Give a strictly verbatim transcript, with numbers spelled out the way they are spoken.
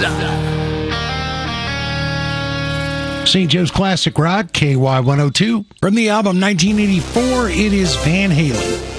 Saint Joe's Classic Rock, K Y one oh two. From the album nineteen eighty-four, it is Van Halen.